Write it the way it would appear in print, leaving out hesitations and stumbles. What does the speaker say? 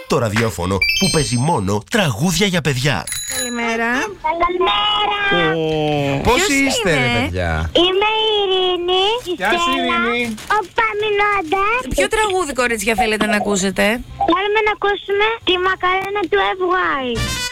το ραδιόφωνο που παίζει μόνο τραγούδια για παιδιά. Καλημέρα. Καλημέρα. Πώς είστε, ρε παιδιά? Είμαι η Ειρήνη. Γεια σου, Ειρήνη. Ο Παμινώντας. Ποιο τραγούδι, κορίτσια, θέλετε να ακούσετε? Θέλουμε να ακούσουμε τη Μακαρένα του FY.